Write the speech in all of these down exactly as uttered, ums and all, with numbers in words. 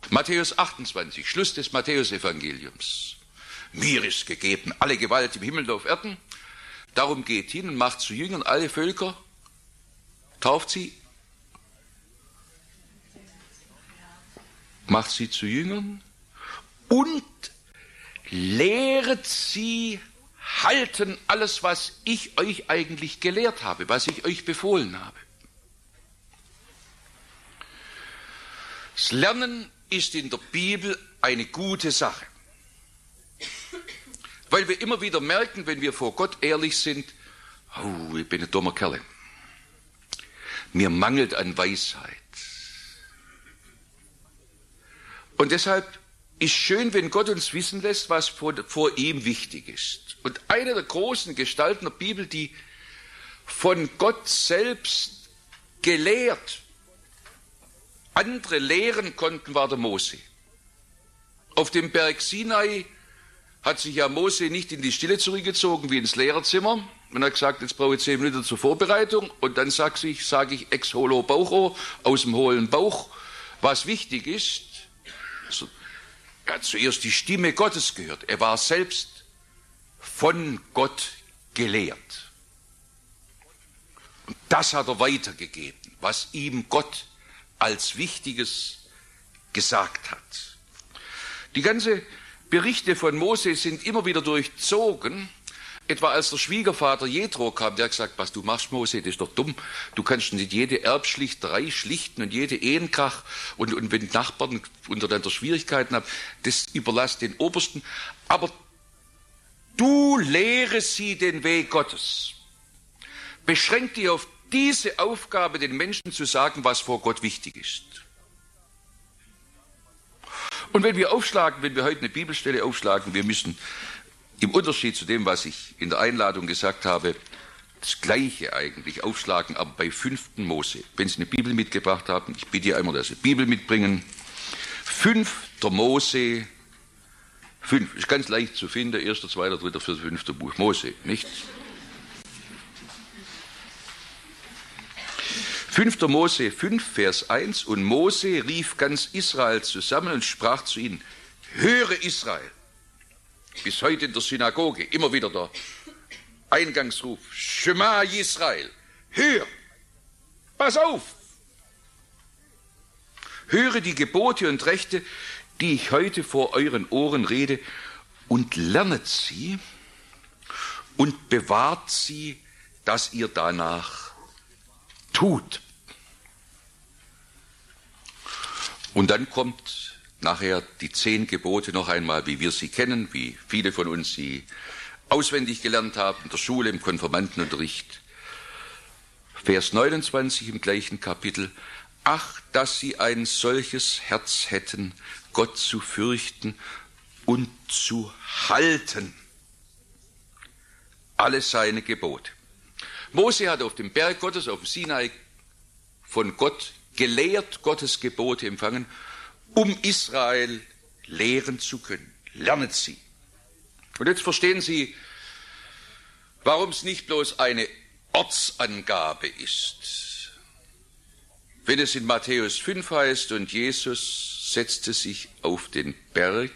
Matthäus achtundzwanzig, Schluss des Matthäusevangeliums. Mir ist gegeben alle Gewalt im Himmel und auf Erden. Darum geht hin und macht zu Jüngern alle Völker, tauft sie, macht sie zu Jüngern und lehret sie halten alles, was ich euch eigentlich gelehrt habe, was ich euch befohlen habe. Das Lernen ist in der Bibel eine gute Sache, weil wir immer wieder merken, wenn wir vor Gott ehrlich sind, oh, ich bin ein dummer Kerl. Mir mangelt an Weisheit. Und deshalb ist schön, wenn Gott uns wissen lässt, was vor, vor ihm wichtig ist. Und eine der großen Gestalten der Bibel, die von Gott selbst gelehrt andere lehren konnten, war der Mose. Auf dem Berg Sinai hat sich ja Mose nicht in die Stille zurückgezogen wie ins Lehrerzimmer und hat gesagt, jetzt brauche ich zehn Minuten zur Vorbereitung und dann sage ich, sag ich ex holo baucho, aus dem hohlen Bauch, was wichtig ist. Er hat zuerst die Stimme Gottes gehört. Er war selbst von Gott gelehrt. Und das hat er weitergegeben, was ihm Gott als Wichtiges gesagt hat. Die ganzen Berichte von Mose sind immer wieder durchzogen. Etwa als der Schwiegervater Jethro kam, der hat gesagt, was du machst, Mose, das ist doch dumm. Du kannst nicht jede Erbschlichterei schlichten und jede Ehenkrach und, und wenn Nachbarn untereinander Schwierigkeiten haben, das überlass den Obersten. Aber du lehre sie den Weg Gottes. Beschränk dich auf diese Aufgabe, den Menschen zu sagen, was vor Gott wichtig ist. Und wenn wir aufschlagen, wenn wir heute eine Bibelstelle aufschlagen, wir müssen im Unterschied zu dem, was ich in der Einladung gesagt habe, das Gleiche eigentlich aufschlagen, aber bei fünften Mose. Wenn Sie eine Bibel mitgebracht haben, ich bitte einmal, dass Sie Bibel mitbringen. fünfter Mose, fünf, ist ganz leicht zu finden, erster, zweiter, dritter, vierter, fünfter Buch Mose, nicht? fünfter Mose fünf, Vers eins, und Mose rief ganz Israel zusammen und sprach zu ihnen, höre Israel, bis heute in der Synagoge, immer wieder der Eingangsruf, Shema Yisrael, hör, pass auf, höre die Gebote und Rechte, die ich heute vor euren Ohren rede, und lernet sie und bewahrt sie, dass ihr danach tut. Und dann kommt nachher die zehn Gebote noch einmal, wie wir sie kennen, wie viele von uns sie auswendig gelernt haben, in der Schule, im Konfirmandenunterricht. Vers neunundzwanzig im gleichen Kapitel. Ach, dass sie ein solches Herz hätten, Gott zu fürchten und zu halten. Alle seine Gebote. Mose hat auf dem Berg Gottes, auf dem Sinai, von Gott gelehrt, Gottes Gebote empfangen, um Israel lehren zu können. Lernet sie. Und jetzt verstehen Sie, warum es nicht bloß eine Ortsangabe ist. Wenn es in Matthäus fünf heißt, und Jesus setzte sich auf den Berg,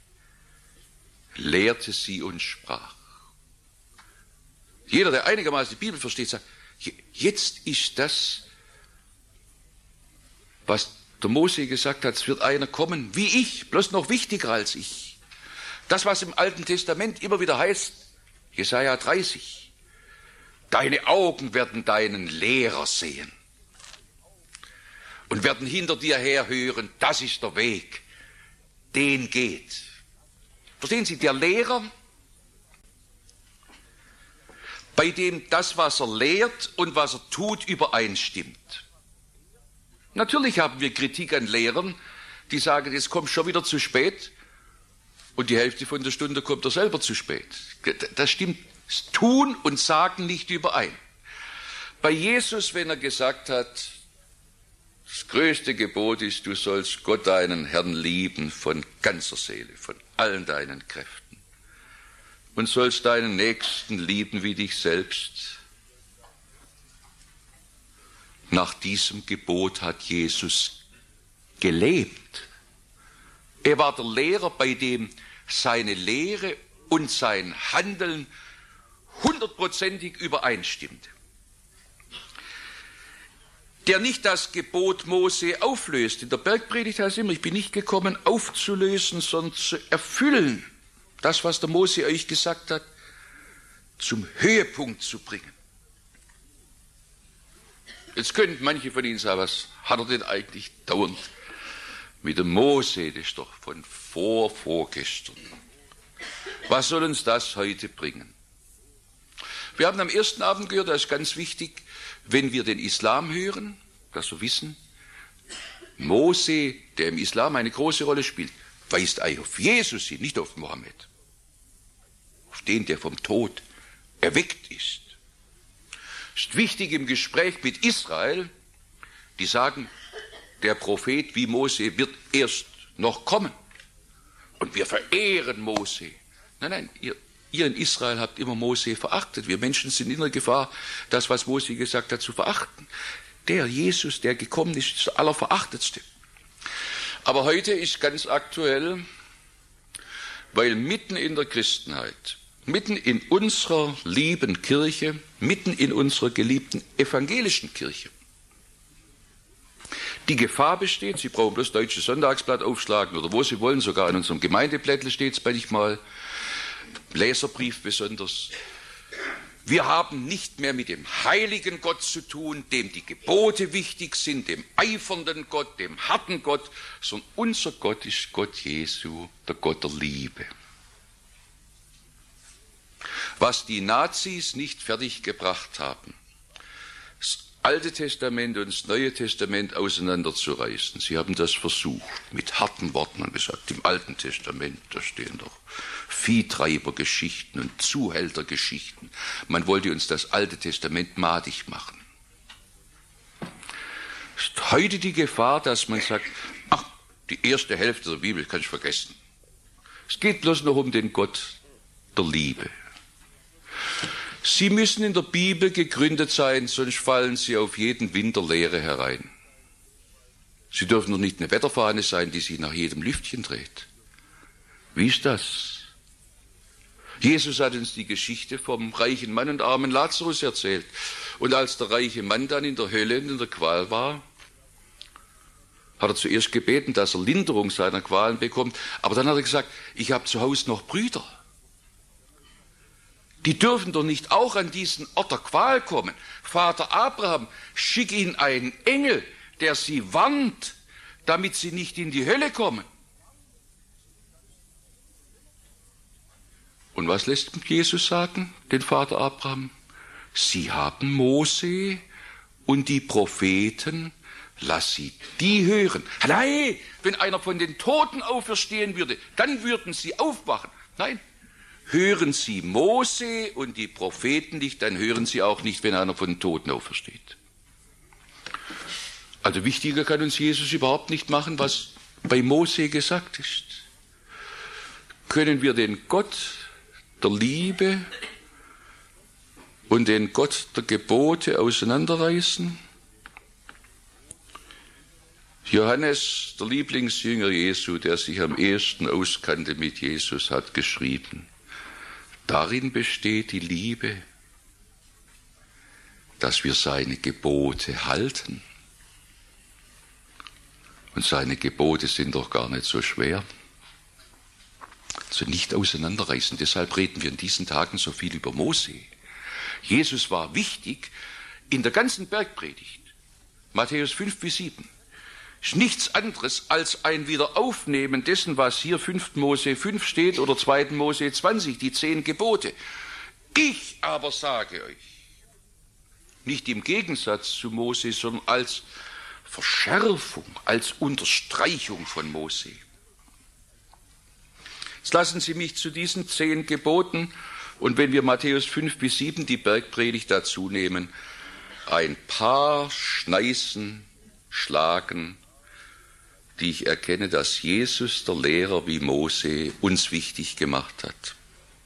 lehrte sie und sprach. Jeder, der einigermaßen die Bibel versteht, sagt, jetzt ist das, was der Mose gesagt hat, es wird einer kommen wie ich, bloß noch wichtiger als ich. Das, was im Alten Testament immer wieder heißt, Jesaja dreißig, deine Augen werden deinen Lehrer sehen und werden hinter dir herhören, das ist der Weg, den geht. Verstehen Sie, der Lehrer, bei dem das, was er lehrt und was er tut, übereinstimmt. Natürlich haben wir Kritik an Lehrern, die sagen, jetzt kommst du schon wieder zu spät und die Hälfte von der Stunde kommt er selber zu spät. Das stimmt, das Tun und Sagen nicht überein. Bei Jesus, wenn er gesagt hat, das größte Gebot ist, du sollst Gott, deinen Herrn, lieben von ganzer Seele, von allen deinen Kräften und sollst deinen Nächsten lieben wie dich selbst. Nach diesem Gebot hat Jesus gelebt. Er war der Lehrer, bei dem seine Lehre und sein Handeln hundertprozentig übereinstimmte. Der nicht das Gebot Mose auflöst. In der Bergpredigt heißt es immer, ich bin nicht gekommen aufzulösen, sondern zu erfüllen. Das, was der Mose euch gesagt hat, zum Höhepunkt zu bringen. Jetzt könnten manche von Ihnen sagen, was hat er denn eigentlich dauernd mit dem Mose? Das ist doch von vor, vorgestern. Was soll uns das heute bringen? Wir haben am ersten Abend gehört, das ist ganz wichtig, wenn wir den Islam hören, dass wir wissen, Mose, der im Islam eine große Rolle spielt, weist eigentlich auf Jesus hin, nicht auf Mohammed. Auf den, der vom Tod erweckt ist. Es ist wichtig im Gespräch mit Israel, die sagen, der Prophet wie Mose wird erst noch kommen. Und wir verehren Mose. Nein, nein, ihr, ihr in Israel habt immer Mose verachtet. Wir Menschen sind in der Gefahr, das, was Mose gesagt hat, zu verachten. Der Jesus, der gekommen ist, ist der Allerverachtetste. Aber heute ist ganz aktuell, weil mitten in der Christenheit, mitten in unserer lieben Kirche, mitten in unserer geliebten evangelischen Kirche, die Gefahr besteht, Sie brauchen bloß Deutsches Sonntagsblatt aufschlagen oder wo Sie wollen, sogar in unserem Gemeindeblättel steht es manchmal, Leserbrief besonders. Wir haben nicht mehr mit dem heiligen Gott zu tun, dem die Gebote wichtig sind, dem eifernden Gott, dem harten Gott, sondern unser Gott ist Gott Jesu, der Gott der Liebe. Was die Nazis nicht fertiggebracht haben, das Alte Testament und das Neue Testament auseinanderzureißen. Sie haben das versucht, mit harten Worten und gesagt, im Alten Testament, da stehen doch Viehtreibergeschichten und Zuhältergeschichten. Man wollte uns das Alte Testament madig machen. Es ist heute die Gefahr, dass man sagt, ach, die erste Hälfte der Bibel kann ich vergessen. Es geht bloß noch um den Gott der Liebe. Sie müssen in der Bibel gegründet sein, sonst fallen Sie auf jeden Winter Leere herein. Sie dürfen doch nicht eine Wetterfahne sein, die sich nach jedem Lüftchen dreht. Wie ist das? Jesus hat uns die Geschichte vom reichen Mann und armen Lazarus erzählt. Und als der reiche Mann dann in der Hölle und in der Qual war, hat er zuerst gebeten, dass er Linderung seiner Qualen bekommt. Aber dann hat er gesagt, ich habe zu Hause noch Brüder. Die dürfen doch nicht auch an diesen Ort der Qual kommen. Vater Abraham, schick ihnen einen Engel, der sie warnt, damit sie nicht in die Hölle kommen. Und was lässt Jesus sagen, den Vater Abraham? Sie haben Mose und die Propheten, lass sie die hören. Nein, wenn einer von den Toten auferstehen würde, dann würden sie aufwachen. Nein. Hören Sie Mose und die Propheten nicht, dann hören Sie auch nicht, wenn einer von den Toten aufersteht. Also wichtiger kann uns Jesus überhaupt nicht machen, was bei Mose gesagt ist. Können wir den Gott der Liebe und den Gott der Gebote auseinanderreißen? Johannes, der Lieblingsjünger Jesu, der sich am ehesten auskannte mit Jesus, hat geschrieben, darin besteht die Liebe, dass wir seine Gebote halten. Und seine Gebote sind doch gar nicht so schwer. Also nicht auseinanderreißen. Deshalb reden wir in diesen Tagen so viel über Mose. Jesus war wichtig in der ganzen Bergpredigt. Matthäus fünf bis sieben. Ist nichts anderes als ein Wiederaufnehmen dessen, was hier fünften Mose fünf steht oder zweiten Mose zwanzig, die zehn Gebote. Ich aber sage euch, nicht im Gegensatz zu Mose, sondern als Verschärfung, als Unterstreichung von Mose. Jetzt lassen Sie mich zu diesen zehn Geboten und wenn wir Matthäus fünf bis sieben die Bergpredigt dazu nehmen, ein paar Schneisen schlagen, die ich erkenne, dass Jesus, der Lehrer wie Mose, uns wichtig gemacht hat.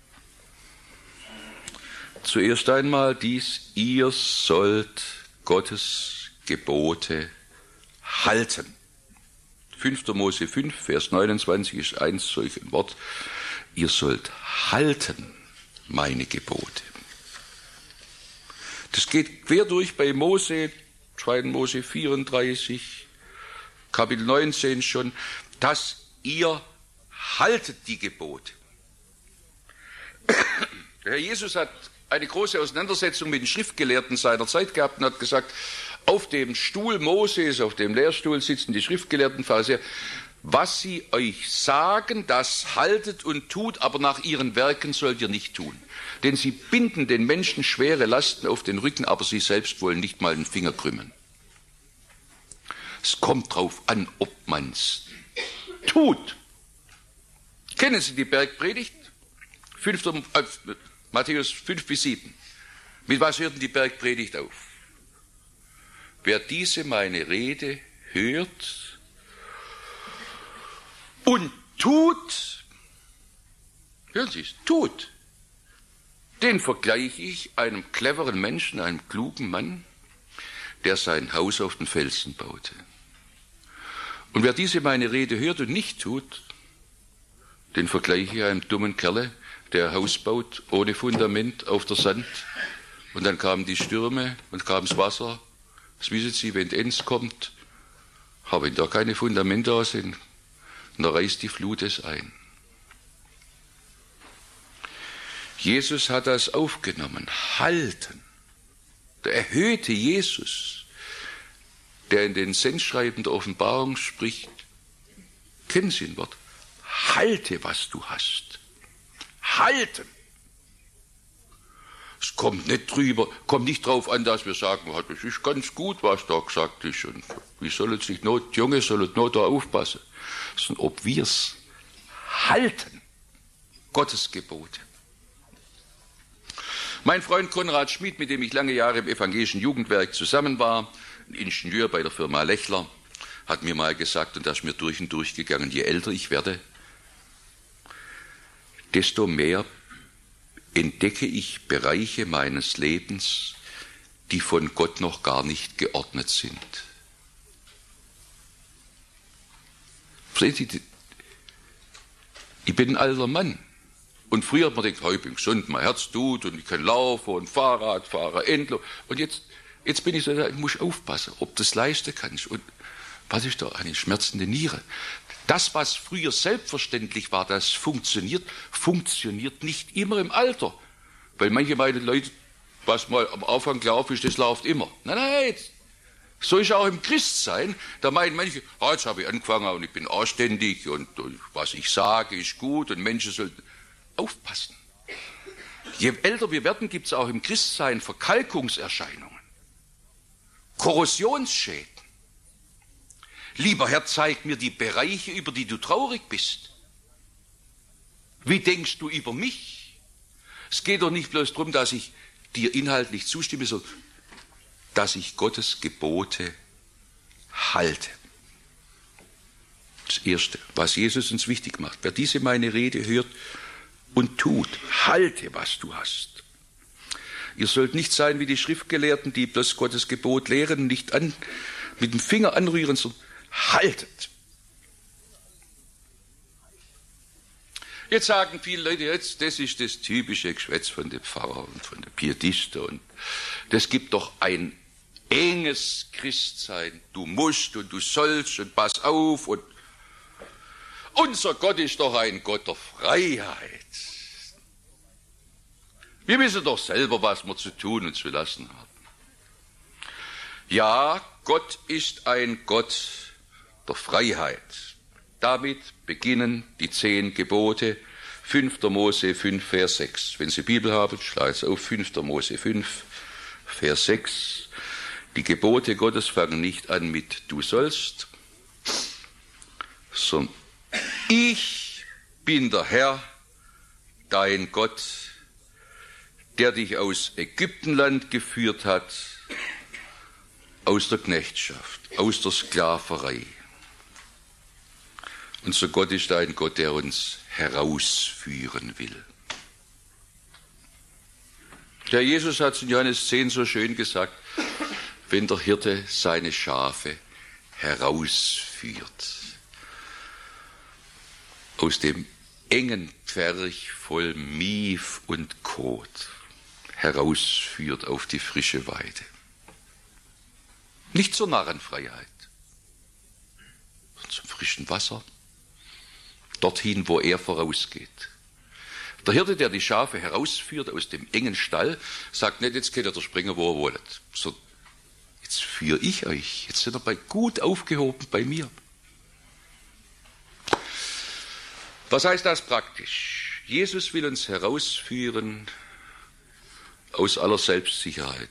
Zuerst einmal dies, ihr sollt Gottes Gebote halten. fünfter Mose fünf, Vers neunundzwanzig ist eins solch ein Wort. Ihr sollt halten meine Gebote. Das geht quer durch bei Mose, zweiter Mose vierunddreißig, Kapitel neunzehn schon, dass ihr haltet die Gebote. Der Herr Jesus hat eine große Auseinandersetzung mit den Schriftgelehrten seiner Zeit gehabt und hat gesagt, auf dem Stuhl Moses, auf dem Lehrstuhl sitzen die Schriftgelehrten Pharisäer, was sie euch sagen, das haltet und tut, aber nach ihren Werken sollt ihr nicht tun. Denn sie binden den Menschen schwere Lasten auf den Rücken, aber sie selbst wollen nicht mal einen Finger krümmen. Es kommt drauf an, ob man's tut. Kennen Sie die Bergpredigt? Fünfter, äh, Matthäus fünf bis sieben. Mit was hört denn die Bergpredigt auf? Wer diese meine Rede hört und tut, hören Sie es, tut, den vergleiche ich einem cleveren Menschen, einem klugen Mann, der sein Haus auf den Felsen baute. Und wer diese meine Rede hört und nicht tut, den vergleiche ich einem dummen Kerle, der ein Haus baut ohne Fundament auf der Sand. Und dann kamen die Stürme und kam das Wasser. Das wissen Sie, wenn Enz kommt, haben da keine Fundamente da sind, und da reißt die Flut es ein. Jesus hat das aufgenommen. Halten. Der erhöhte Jesus, der in den Sendschreiben der Offenbarung spricht, kennen Sie ein Wort? Halte, was du hast. Halten. Es kommt nicht drüber, kommt nicht drauf an, dass wir sagen, das ist ganz gut, was da gesagt ist. Und wie sollen sich not, die Junge sollen not da aufpassen. Sondern ob wir es halten. Gottes Gebote. Mein Freund Konrad Schmid, mit dem ich lange Jahre im evangelischen Jugendwerk zusammen war, ein Ingenieur bei der Firma Lechler, hat mir mal gesagt, und das ist mir durch und durch gegangen, je älter ich werde, desto mehr entdecke ich Bereiche meines Lebens, die von Gott noch gar nicht geordnet sind. Verstehen Sie, ich bin ein alter Mann. Und früher hat man gedacht, oh, ich bin gesund, mein Herz tut und ich kann laufen und Fahrrad fahren, endlos. Und jetzt, jetzt bin ich so, ich muss aufpassen, ob das leisten kannst. Und was ist da? Eine schmerzende Niere. Das, was früher selbstverständlich war, das funktioniert, funktioniert nicht immer im Alter. Weil manche meinen Leute, was mal am Anfang glaubt ist, das läuft immer. Nein, nein, so ist auch im Christsein. Da meinen manche, oh, jetzt habe ich angefangen und ich bin anständig und, und was ich sage ist gut und Menschen sollten aufpassen. Je älter wir werden, gibt es auch im Christsein Verkalkungserscheinungen, Korrosionsschäden. Lieber Herr, zeig mir die Bereiche, über die du traurig bist. Wie denkst du über mich? Es geht doch nicht bloß darum, dass ich dir inhaltlich zustimme, sondern dass ich Gottes Gebote halte. Das Erste, was Jesus uns wichtig macht. Wer diese meine Rede hört und tut, halte, was du hast. Ihr sollt nicht sein wie die Schriftgelehrten, die bloß Gottes Gebot lehren, nicht an, mit dem Finger anrühren, sondern haltet. Jetzt sagen viele Leute, jetzt, das ist das typische Geschwätz von dem Pfarrer und von der Pietisten. Und das gibt doch ein enges Christsein. Du musst und du sollst und pass auf. Und unser Gott ist doch ein Gott der Freiheit. Wir wissen doch selber, was wir zu tun und zu lassen haben. Ja, Gott ist ein Gott der Freiheit. Damit beginnen die zehn Gebote. fünfter Mose fünf, Vers sechs. Wenn Sie Bibel haben, schlagen Sie auf fünfter Mose fünf, Vers sechs. Die Gebote Gottes fangen nicht an mit du sollst, sondern ich bin der Herr, dein Gott, der dich aus Ägyptenland geführt hat, aus der Knechtschaft, aus der Sklaverei. Unser Gott ist ein Gott, der uns herausführen will. Der Jesus hat es in Johannes zehn so schön gesagt, wenn der Hirte seine Schafe herausführt. aus dem engen Pferch voll Mief und Kot herausführt auf die frische Weide. Nicht zur Narrenfreiheit, sondern zum frischen Wasser, dorthin, wo er vorausgeht. Der Hirte, der die Schafe herausführt aus dem engen Stall, sagt nicht, jetzt könnt ihr da springen, wo ihr wollt. So, jetzt führe ich euch, jetzt seid ihr bei, gut aufgehoben bei mir. Was heißt das praktisch? Jesus will uns herausführen aus aller Selbstsicherheit.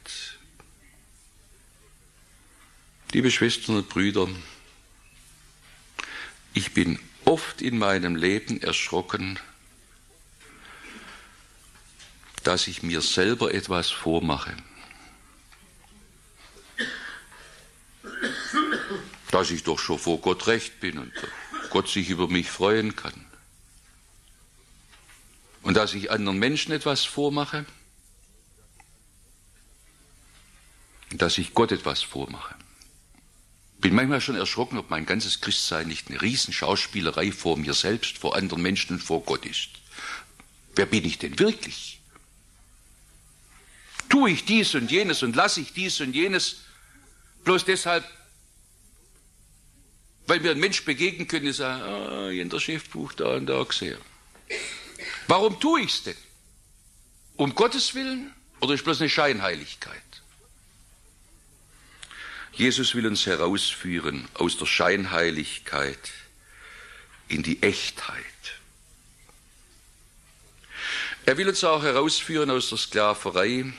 Liebe Schwestern und Brüder, ich bin oft in meinem Leben erschrocken, dass ich mir selber etwas vormache. Dass ich doch schon vor Gott recht bin und Gott sich über mich freuen kann. Und dass ich anderen Menschen etwas vormache, dass ich Gott etwas vormache. Bin manchmal schon erschrocken, ob mein ganzes Christsein nicht eine Riesenschauspielerei vor mir selbst, vor anderen Menschen und vor Gott ist. Wer bin ich denn wirklich? Tue ich dies und jenes und lasse ich dies und jenes bloß deshalb, weil mir ein Mensch begegnen könnte und sagen, ah, in der Schriftbuch da und da gesehen. Warum tue ich es denn? Um Gottes Willen oder ist bloß eine Scheinheiligkeit? Jesus will uns herausführen aus der Scheinheiligkeit in die Echtheit. Er will uns auch herausführen aus der Sklaverei.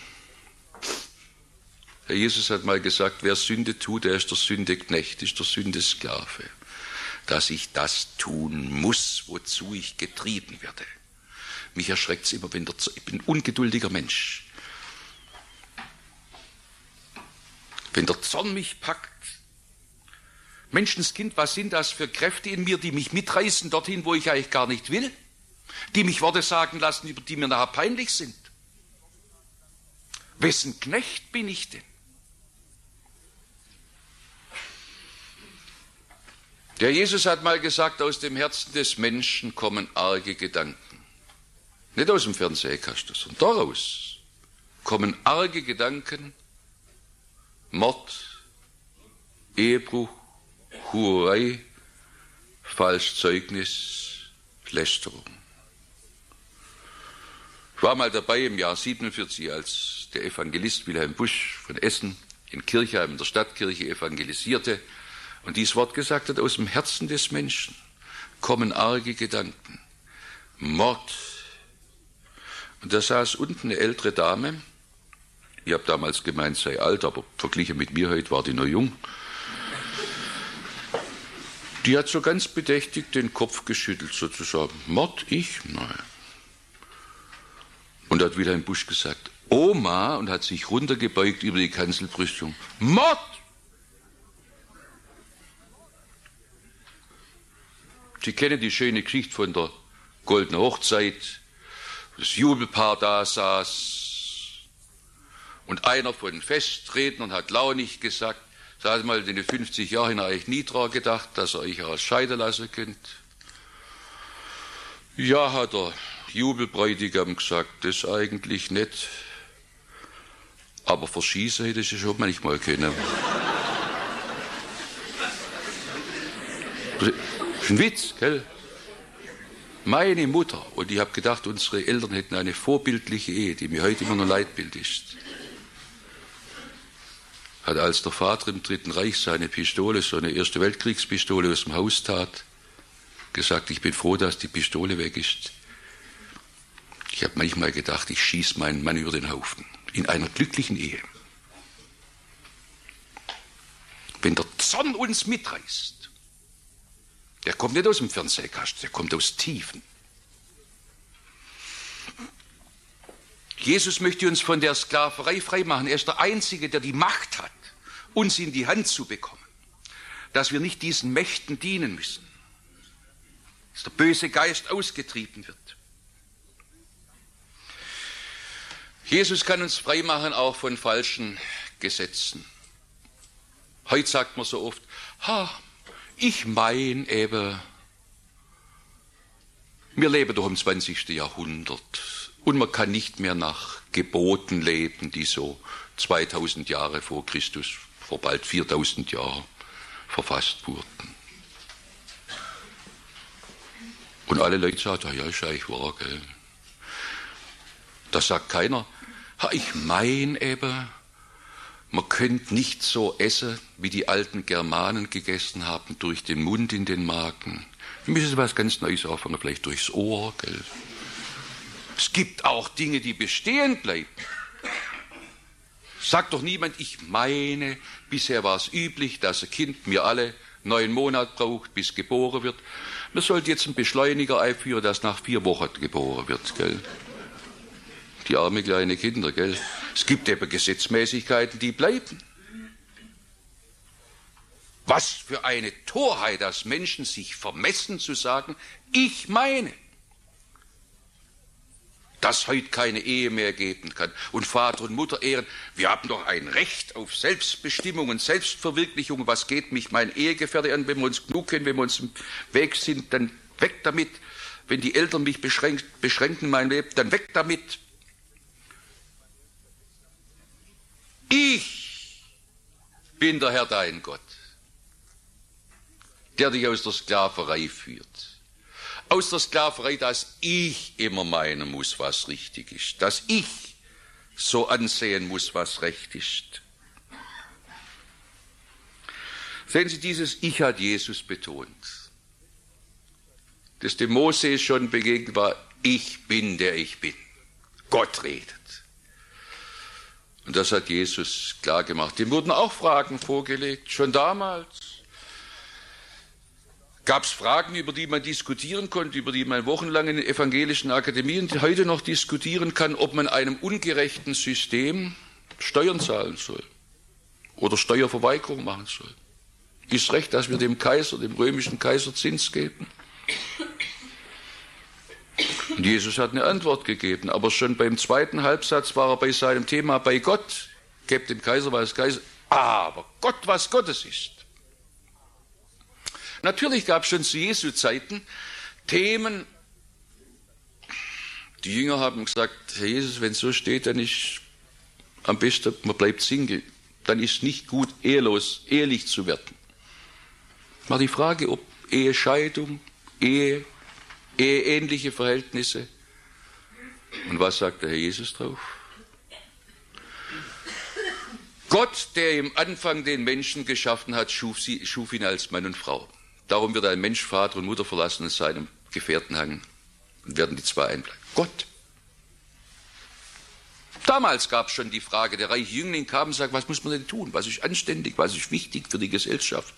Herr Jesus hat mal gesagt, wer Sünde tut, der ist der Sünde Knecht, ist der Sünde Sklave. Dass ich das tun muss, wozu ich getrieben werde. Mich erschreckt es immer, wenn der Z- ich bin ein ungeduldiger Mensch. Wenn der Zorn mich packt, Menschenskind, was sind das für Kräfte in mir, die mich mitreißen dorthin, wo ich eigentlich gar nicht will? Die mich Worte sagen lassen, über die mir nachher peinlich sind. Wessen Knecht bin ich denn? Der Jesus hat mal gesagt, aus dem Herzen des Menschen kommen arge Gedanken. Nicht aus dem Fernsehkasten, sondern daraus kommen arge Gedanken, Mord, Ehebruch, Hurerei, Falschzeugnis, Lästerung. Ich war mal dabei im Jahr siebenundvierzig, als der Evangelist Wilhelm Busch von Essen in Kirchheim, in der Stadtkirche, evangelisierte und dieses Wort gesagt hat, aus dem Herzen des Menschen kommen arge Gedanken, Mord. Und da saß unten eine ältere Dame, ich habe damals gemeint, sei alt, aber verglichen mit mir heute war die noch jung. Die hat so ganz bedächtig den Kopf geschüttelt, sozusagen. Mord, ich? Nein. Und da hat Wilhelm Busch gesagt, Oma, und hat sich runtergebeugt über die Kanzelbrüstung. Mord! Sie kennen die schöne Geschichte von der Goldenen Hochzeit, das Jubelpaar da saß und einer von den Festrednern hat launig gesagt, sag mal, in den fünfzig Jahren habe ich nie daran gedacht, dass ihr euch aus scheiden lassen könnt. Ja, hat der Jubelbräutigam gesagt, das eigentlich nicht, aber verschießen hätte ich schon manchmal können. Das ist ein Witz, gell? Meine Mutter, und ich habe gedacht, unsere Eltern hätten eine vorbildliche Ehe, die mir heute immer noch Leitbild ist, hat, als der Vater im Dritten Reich seine Pistole, so eine Erste Weltkriegspistole aus dem Haus tat, gesagt, ich bin froh, dass die Pistole weg ist. Ich habe manchmal gedacht, ich schieße meinen Mann über den Haufen. In einer glücklichen Ehe. Wenn der Zorn uns mitreißt, der kommt nicht aus dem Fernsehkasten, der kommt aus Tiefen. Jesus möchte uns von der Sklaverei freimachen. Er ist der Einzige, der die Macht hat, uns in die Hand zu bekommen, dass wir nicht diesen Mächten dienen müssen, dass der böse Geist ausgetrieben wird. Jesus kann uns freimachen auch von falschen Gesetzen. Heute sagt man so oft, ha, ich mein eben, Wir leben doch im zwanzigsten Jahrhundert und man kann nicht mehr nach Geboten leben, die so zweitausend Jahre vor Christus, vor bald viertausend Jahren verfasst wurden. Und alle Leute sagen, ja, ist eigentlich wahr, gell. Da sagt keiner, ich meine eben, man könnte nicht so essen, wie die alten Germanen gegessen haben, durch den Mund in den Magen. Wir müssen was ganz Neues anfangen, vielleicht durchs Ohr, gell. Es gibt auch Dinge, die bestehen bleiben. Sagt doch niemand, ich meine, bisher war es üblich, dass ein Kind mir alle neun Monate braucht, bis geboren wird. Man sollte jetzt einen Beschleuniger einführen, das nach vier Wochen geboren wird, gell. Die armen kleine Kinder, gell. Es gibt eben Gesetzmäßigkeiten, die bleiben. Was für eine Torheit, dass Menschen sich vermessen zu sagen, ich meine, dass heute keine Ehe mehr geben kann und Vater und Mutter ehren. Wir haben doch ein Recht auf Selbstbestimmung und Selbstverwirklichung. Was geht mich mein Ehegefährte an, wenn wir uns genug kennen, wenn wir uns im Weg sind, dann weg damit. Wenn die Eltern mich beschränkt, beschränken mein Leben, dann weg damit. Ich bin der Herr dein Gott, der dich aus der Sklaverei führt. Aus der Sklaverei, dass ich immer meinen muss, was richtig ist, dass ich so ansehen muss, was recht ist. Sehen Sie, dieses Ich hat Jesus betont, das dem Mose schon begegnet war, ich bin, der ich bin. Gott redet. Und das hat Jesus klar gemacht. Dem wurden auch Fragen vorgelegt, schon damals. Gab es Fragen, über die man diskutieren konnte, über die man wochenlang in evangelischen Akademien heute noch diskutieren kann, ob man einem ungerechten System Steuern zahlen soll oder Steuerverweigerung machen soll. Ist recht, dass wir dem Kaiser, dem römischen Kaiser, Zins geben? Und Jesus hat eine Antwort gegeben, aber schon beim zweiten Halbsatz war er bei seinem Thema bei Gott. Gebt dem Kaiser, was Kaiser, aber Gott, was Gottes ist. Natürlich gab es schon zu Jesu Zeiten Themen, die Jünger haben gesagt, Herr Jesus, wenn es so steht, dann ist am besten, man bleibt Single, dann ist nicht gut, ehelos, ehelich zu werden. War die Frage, ob Ehescheidung, Ehe, eheähnliche Verhältnisse. Und was sagt der Herr Jesus drauf? Gott, der im Anfang den Menschen geschaffen hat, schuf, sie, schuf ihn als Mann und Frau. Darum wird ein Mensch Vater und Mutter verlassen und seinem Gefährten hangen und werden die zwei einbleiben. Gott. Damals gab es schon die Frage, der reiche Jüngling kam und sagte, was muss man denn tun? Was ist anständig? Was ist wichtig für die Gesellschaft?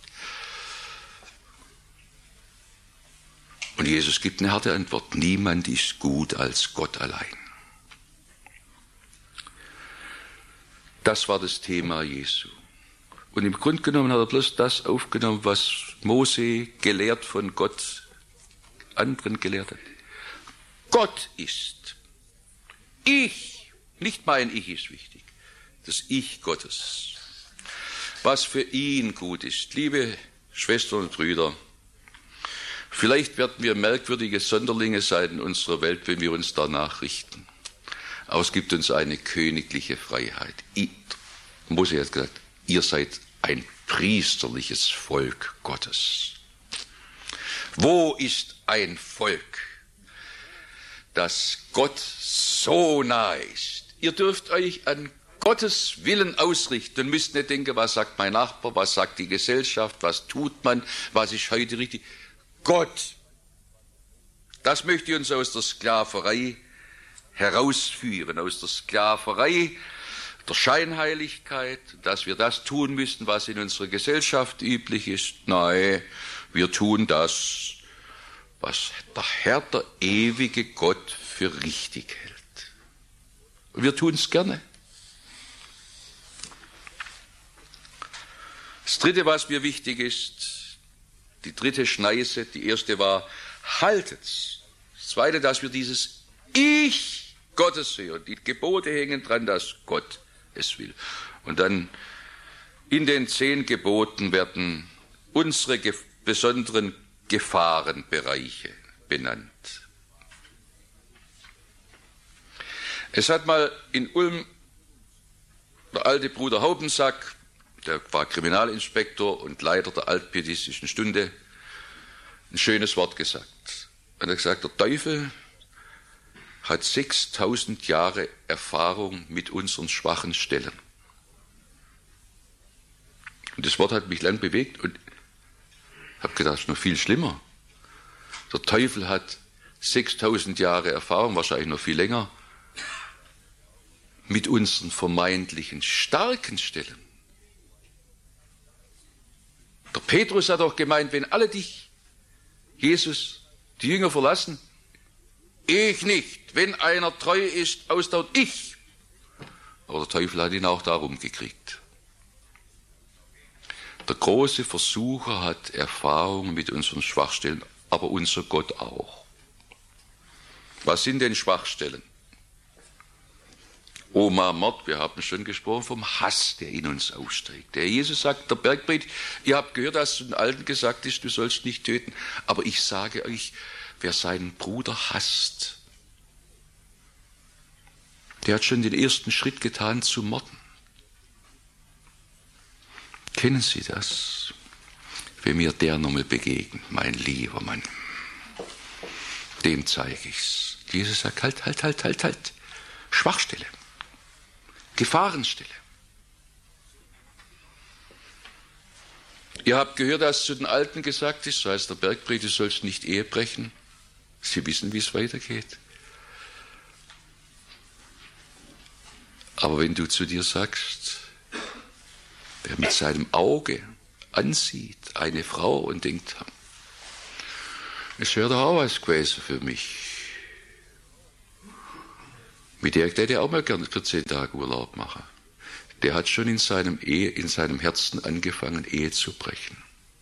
Und Jesus gibt eine harte Antwort. Niemand ist gut als Gott allein. Das war das Thema Jesu. Und im Grunde genommen hat er bloß das aufgenommen, was Mose gelehrt von Gott anderen gelehrt hat. Gott ist. Ich, nicht mein Ich ist wichtig. Das Ich Gottes. Was für ihn gut ist. Liebe Schwestern und Brüder, vielleicht werden wir merkwürdige Sonderlinge sein in unserer Welt, wenn wir uns danach richten. Aber es gibt uns eine königliche Freiheit. Ich, Mose hat gesagt, ihr seid ein priesterliches Volk Gottes. Wo ist ein Volk, das Gott so nahe ist? Ihr dürft euch an Gottes Willen ausrichten und müsst nicht denken, was sagt mein Nachbar, was sagt die Gesellschaft, was tut man, was ist heute richtig. Gott, das möchte uns aus der Sklaverei herausführen, aus der Sklaverei der Scheinheiligkeit, dass wir das tun müssen, was in unserer Gesellschaft üblich ist. Nein, wir tun das, was der Herr, der ewige Gott, für richtig hält. Und wir tun es gerne. Das Dritte, was mir wichtig ist, die dritte Schneise, die erste war, haltet's. Das Zweite, dass wir dieses Ich Gottes hören. Die Gebote hängen dran, dass Gott es will. Und dann in den zehn Geboten werden unsere ge- besonderen Gefahrenbereiche benannt. Es hat mal in Ulm der alte Bruder Haubensack, der war Kriminalinspektor und Leiter der altpietistischen Stunde, ein schönes Wort gesagt. Er hat gesagt, der Teufel hat sechstausend Jahre Erfahrung mit unseren schwachen Stellen. Und das Wort hat mich lang bewegt und ich habe gedacht, das ist noch viel schlimmer. Der Teufel hat sechstausend Jahre Erfahrung, wahrscheinlich noch viel länger, mit unseren vermeintlichen starken Stellen. Der Petrus hat auch gemeint, wenn alle dich, Jesus, die Jünger verlassen, ich nicht. Wenn einer treu ist, ausdauert ich. Aber der Teufel hat ihn auch darum gekriegt. Der große Versucher hat Erfahrung mit unseren Schwachstellen, aber unser Gott auch. Was sind denn Schwachstellen? Oma Mord, wir haben schon gesprochen vom Hass, der in uns ausstreckt. Der Jesus sagt, der Bergpredigt, ihr habt gehört, dass zu den Alten gesagt ist, du sollst nicht töten. Aber ich sage euch, wer seinen Bruder hasst, der hat schon den ersten Schritt getan zu morden. Kennen Sie das? Wenn mir der nochmal begegnet, mein lieber Mann, dem zeige ich's. Jesus sagt, halt, halt, halt, halt, halt. Schwachstelle. Gefahrenstelle. Ihr habt gehört, dass zu den Alten gesagt ist, so heißt der Bergpredigt, du sollst nicht Ehe brechen. Sie wissen, wie es weitergeht. Aber wenn du zu dir sagst, wer mit seinem Auge ansieht, eine Frau und denkt, es wäre doch auch was gewesen für mich. Mit der hätte er auch mal gerne vierzehn Tage Urlaub machen. Der hat schon in seinem, Ehe, in seinem Herzen angefangen, Ehe zu brechen.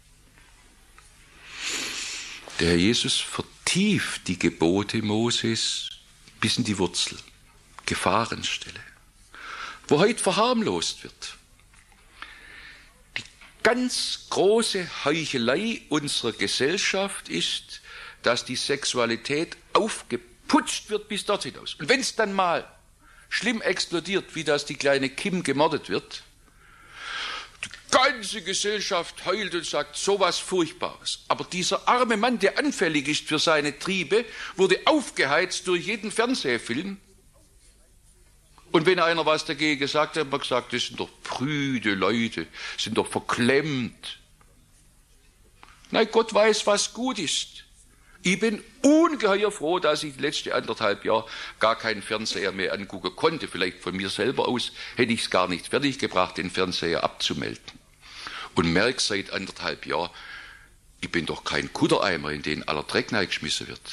Der Herr Jesus vertieft die Gebote Moses bis in die Wurzel, Gefahrenstelle, wo heute verharmlost wird. Die ganz große Heuchelei unserer Gesellschaft ist, dass die Sexualität aufgeputscht wird bis dort hinaus. Und wenn es dann mal schlimm explodiert, wie das die kleine Kim gemordet wird, die ganze Gesellschaft heult und sagt, sowas Furchtbares. Aber dieser arme Mann, der anfällig ist für seine Triebe, wurde aufgeheizt durch jeden Fernsehfilm. Und wenn einer was dagegen gesagt hat, hat man gesagt, das sind doch prüde Leute, sind doch verklemmt. Nein, Gott weiß, was gut ist. Ich bin ungeheuer froh, dass ich die letzten anderthalb Jahre gar keinen Fernseher mehr angucken konnte. Vielleicht von mir selber aus hätte ich es gar nicht fertiggebracht, den Fernseher abzumelden. Und merke seit anderthalb Jahren, ich bin doch kein Kuttereimer, in den aller Dreck geschmissen wird.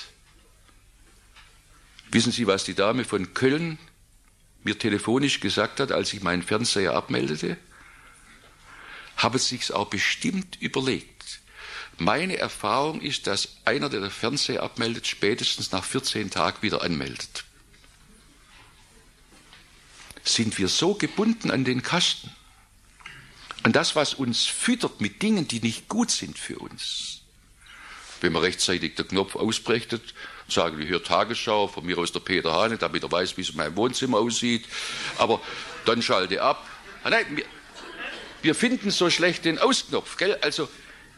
Wissen Sie, was die Dame von Köln mir telefonisch gesagt hat, als ich meinen Fernseher abmeldete? Habe sich's auch bestimmt überlegt. Meine Erfahrung ist, dass einer, der den Fernseher abmeldet, spätestens nach vierzehn Tagen wieder anmeldet. Sind wir so gebunden an den Kasten, an das, was uns füttert mit Dingen, die nicht gut sind für uns? Wenn man rechtzeitig den Knopf ausbrechtet, sagen wir, hier Tagesschau, von mir aus der Peter Hane, damit er weiß, wie es in meinem Wohnzimmer aussieht, aber dann schalte ab. Ah, nein, wir, wir finden so schlecht den Ausknopf, gell? Also,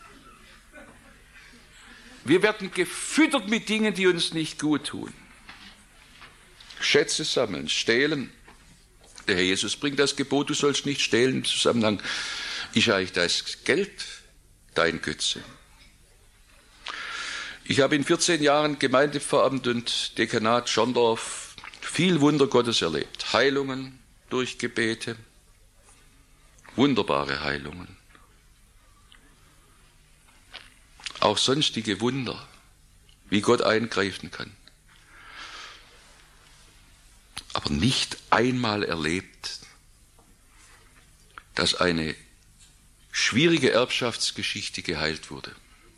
wir werden gefüttert mit Dingen, die uns nicht gut tun. Schätze sammeln, stehlen. Der Herr Jesus bringt das Gebot, du sollst nicht stehlen, im Zusammenhang, ist eigentlich das Geld dein Götze. Ich habe in vierzehn Jahren Gemeindepfarramt und Dekanat Schorndorf viel Wunder Gottes erlebt. Heilungen durch Gebete, wunderbare Heilungen. Auch sonstige Wunder, wie Gott eingreifen kann. Aber nicht einmal erlebt, dass eine schwierige Erbschaftsgeschichte geheilt wurde.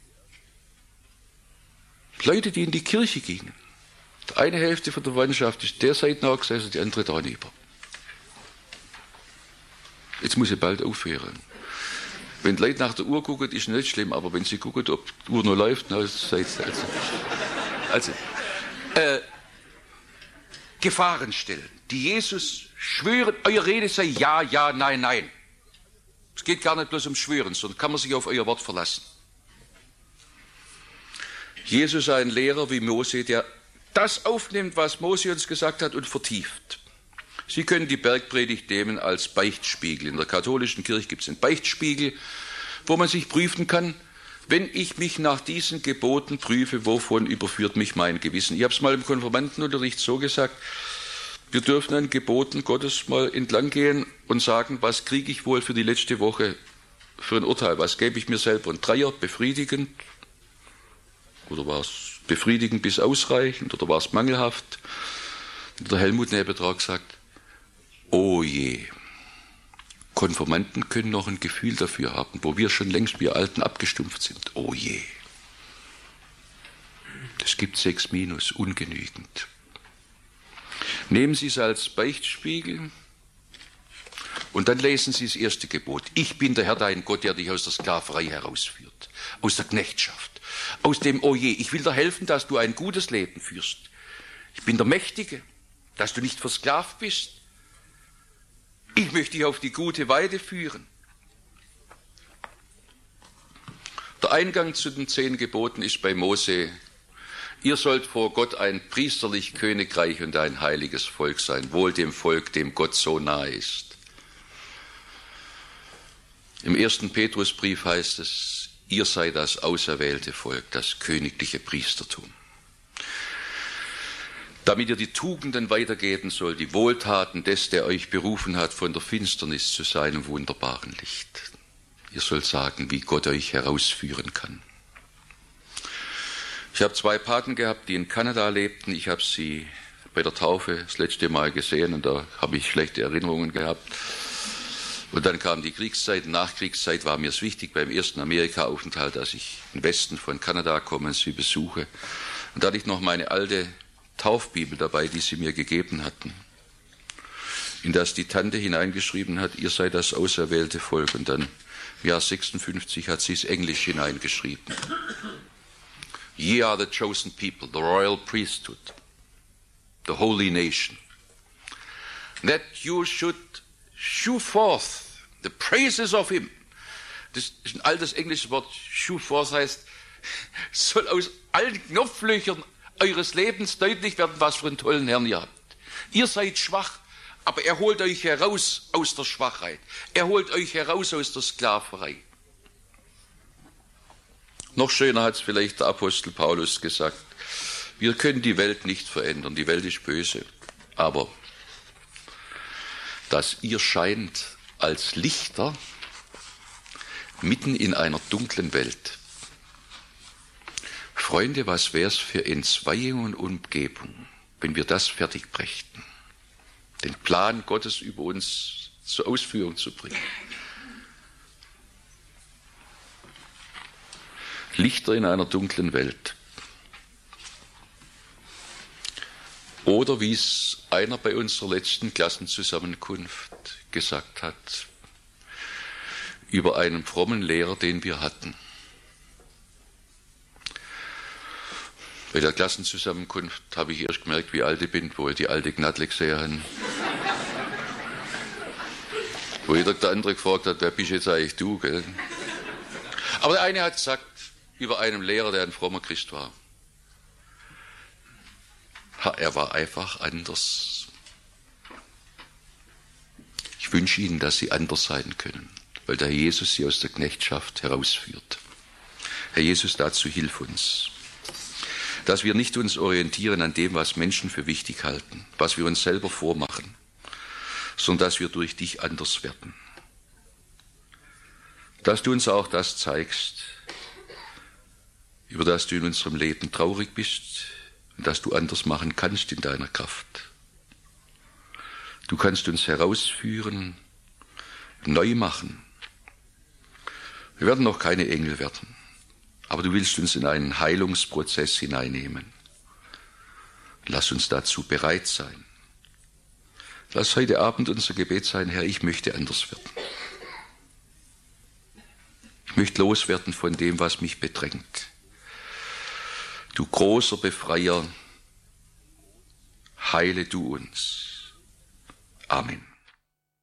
Leute, die in die Kirche gingen. Die eine Hälfte von der Verwandtschaft ist der Seite nachgesessen, die andere da neben. Jetzt muss ich bald aufhören. Wenn die Leute nach der Uhr gucken, ist nicht schlimm, aber wenn sie gucken, ob die Uhr noch läuft, na, seid also, also äh, Gefahren stellen, die Jesus schwören, eure Rede sei ja, ja, nein, nein. Es geht gar nicht bloß ums Schwören, sondern kann man sich auf euer Wort verlassen. Jesus ist ein Lehrer wie Mose, der das aufnimmt, was Mose uns gesagt hat und vertieft. Sie können die Bergpredigt nehmen als Beichtspiegel. In der katholischen Kirche gibt es einen Beichtspiegel, wo man sich prüfen kann, wenn ich mich nach diesen Geboten prüfe, wovon überführt mich mein Gewissen. Ich habe es mal im Konfirmandenunterricht so gesagt, wir dürfen an Geboten Gottes mal entlang gehen und sagen, was kriege ich wohl für die letzte Woche für ein Urteil, was gebe ich mir selber? Ein Dreier, befriedigend, oder war es befriedigend bis ausreichend, oder war es mangelhaft? Und der Helmut Nebetrag sagt, oh je, Konfirmanden können noch ein Gefühl dafür haben, wo wir schon längst, wir Alten, abgestumpft sind. Oh je, es gibt sechs Minus, ungenügend. Nehmen Sie es als Beichtspiegel und dann lesen Sie das erste Gebot. Ich bin der Herr, dein Gott, der dich aus der Sklaverei herausführt, aus der Knechtschaft, aus dem Oje. Ich will dir helfen, dass du ein gutes Leben führst. Ich bin der Mächtige, dass du nicht versklavt bist. Ich möchte dich auf die gute Weide führen. Der Eingang zu den zehn Geboten ist bei Mose: Ihr sollt vor Gott ein priesterlich Königreich und ein heiliges Volk sein, wohl dem Volk, dem Gott so nahe ist. Im ersten Petrusbrief heißt es, ihr seid das auserwählte Volk, das königliche Priestertum. Damit ihr die Tugenden weitergeben sollt, die Wohltaten des, der euch berufen hat, von der Finsternis zu seinem wunderbaren Licht. Ihr sollt sagen, wie Gott euch herausführen kann. Ich habe zwei Paten gehabt, die in Kanada lebten. Ich habe sie bei der Taufe das letzte Mal gesehen und da habe ich schlechte Erinnerungen gehabt. Und dann kam die Kriegszeit. Nachkriegszeit war mir es wichtig, beim ersten Amerika-Aufenthalt, dass ich im Westen von Kanada komme und sie besuche. Und da hatte ich noch meine alte Taufbibel dabei, die sie mir gegeben hatten, in das die Tante hineingeschrieben hat, ihr seid das auserwählte Volk. Und dann im Jahr sechsundfünfzig hat sie es Englisch hineingeschrieben. Ye are the chosen people, the royal priesthood, the holy nation, that you should shew forth the praises of him. Das ist ein altes englisches Wort. Shew forth heißt, soll aus allen Knopflöchern eures Lebens deutlich werden, was für einen tollen Herrn ihr habt. Ihr seid schwach, aber er holt euch heraus aus der Schwachheit. Er holt euch heraus aus der Sklaverei. Noch schöner hat es vielleicht der Apostel Paulus gesagt, wir können die Welt nicht verändern, die Welt ist böse, aber dass ihr scheint als Lichter mitten in einer dunklen Welt. Freunde, was wär's für Entzweiung und Umgebung, wenn wir das fertig brächten, den Plan Gottes über uns zur Ausführung zu bringen. Lichter in einer dunklen Welt. Oder wie es einer bei unserer letzten Klassenzusammenkunft gesagt hat, über einen frommen Lehrer, den wir hatten. Bei der Klassenzusammenkunft habe ich erst gemerkt, wie alt ich bin, wo ich die alte Gnadle gesehen habe. Wo jeder der andere gefragt hat, wer bist jetzt eigentlich du? Gell? Aber der eine hat gesagt, über einen Lehrer, der ein frommer Christ war. Er war einfach anders. Ich wünsche Ihnen, dass Sie anders sein können, weil der Herr Jesus Sie aus der Knechtschaft herausführt. Herr Jesus, dazu hilf uns, dass wir nicht uns orientieren an dem, was Menschen für wichtig halten, was wir uns selber vormachen, sondern dass wir durch dich anders werden. Dass du uns auch das zeigst, über das du in unserem Leben traurig bist und das du anders machen kannst in deiner Kraft. Du kannst uns herausführen, neu machen. Wir werden noch keine Engel werden, aber du willst uns in einen Heilungsprozess hineinnehmen. Lass uns dazu bereit sein. Lass heute Abend unser Gebet sein, Herr, ich möchte anders werden. Ich möchte loswerden von dem, was mich bedrängt. Du großer Befreier, heile du uns. Amen.